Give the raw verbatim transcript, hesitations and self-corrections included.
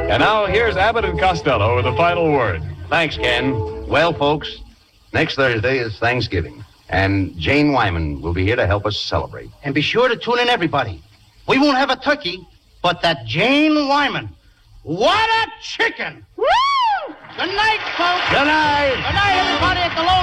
And now here's Abbott and Costello with the final word. Thanks, Ken. Well, folks, next Thursday is Thanksgiving, and Jane Wyman will be here to help us celebrate. And be sure to tune in, everybody. We won't have a turkey, but that Jane Wyman. What a chicken! Woo! Good night, folks. Good night. Good night, everybody at the Lone